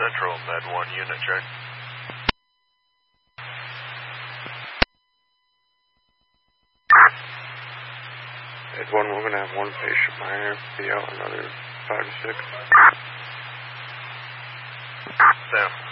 Central, Med 1 unit check. Med 1, we're going to have one patient minor, be out another 5 to 6. Sam.